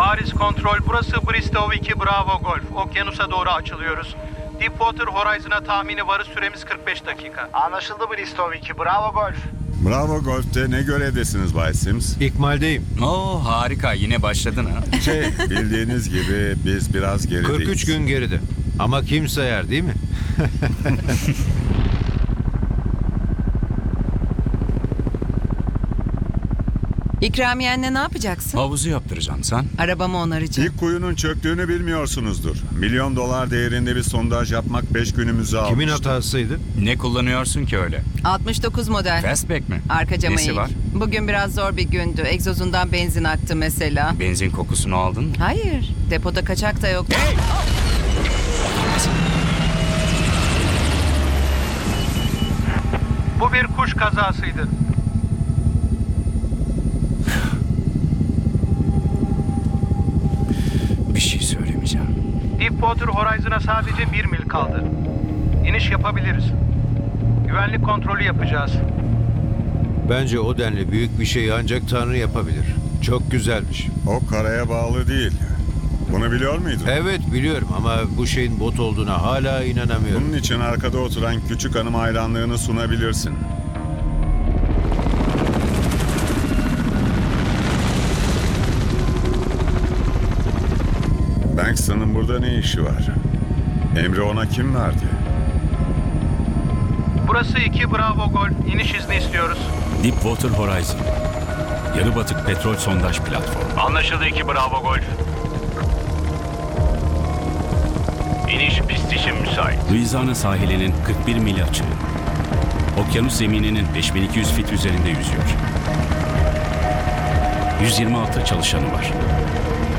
Paris Kontrol, burası Bristow 2 Bravo Golf. Okyanusa doğru açılıyoruz. Deepwater Horizon'a tahmini varış süremiz 45 dakika. Anlaşıldı Bristow 2. Bravo Golf. Bravo Golf'te ne görevdesiniz Bay Sims? İkmaldeyim. Oo harika, yine başladın ha. Bildiğiniz gibi biz biraz gerideyiz. 43 gün geride. Ama kim sayar değil mi? İkramiyenle ne yapacaksın? Havuzu yaptıracağım sen. Arabamı onaracağım. İlk kuyunun çöktüğünü bilmiyorsunuzdur. $1 milyon değerinde bir sondaj yapmak 5 günümüzü almıştı. Kimin hatasıydı? Ne kullanıyorsun ki öyle? 69 model. Fastback mi? Arka camı Nesi iyi. var? Bugün biraz zor bir gündü. Egzozundan benzin aktı mesela. Benzin kokusunu aldın mı? Hayır. Depoda kaçak da yoktu. Bu bir kuş kazasıydı. Bir şey söylemeyeceğim. Deepwater Horizon'a sadece 1 mil kaldı. İniş yapabiliriz. Güvenlik kontrolü yapacağız. Bence o denli büyük bir şeyi ancak Tanrı yapabilir. Çok güzelmiş. O karaya bağlı değil. Bunu biliyor muydun? Evet biliyorum ama bu şeyin bot olduğuna hala inanamıyorum. Bunun için arkada oturan küçük hanım hayranlığını sunabilirsin. Bankston'ın burada ne işi var? Emri ona kim verdi? Burası 2 Bravo Golf. İniş izni istiyoruz. Deepwater Horizon. Yarı batık petrol sondaj platformu. Anlaşıldı 2 Bravo Golf. İniş pist için müsait. Louisiana sahilinin 41 mil açığı. Okyanus zemininin 5200 fit üzerinde yüzüyor. 126 çalışanı var.